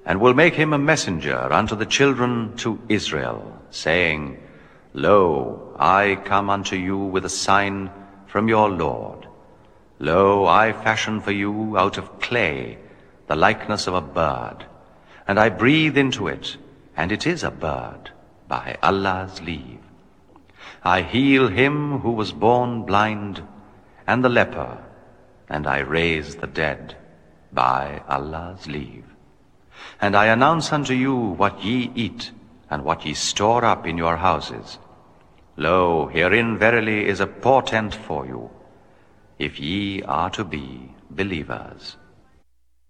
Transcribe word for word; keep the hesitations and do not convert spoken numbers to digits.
and will make him a messenger unto the children to Israel, saying, Lo, I come unto you with a sign from your Lord. Lo, I fashion for you out of clay the likeness of a bird, and I breathe into it, and it is a bird, by Allah's leave. I heal him who was born blind, and the leper, and I raise the dead, by Allah's leave. And I announce unto you what ye eat, and what ye store up in your houses. Lo, herein verily is a portent for you, if ye are to be believers.